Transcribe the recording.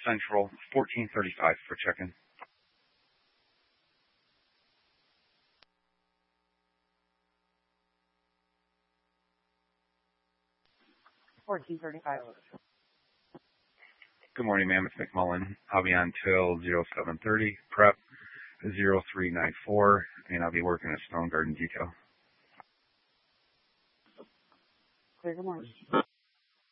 Central, 1435 for check-in. 1435. Good morning, ma'am. It's McMullen. I'll be on till 0730, prep 0394, and I'll be working at Stone Garden Detail. Clear, good morning.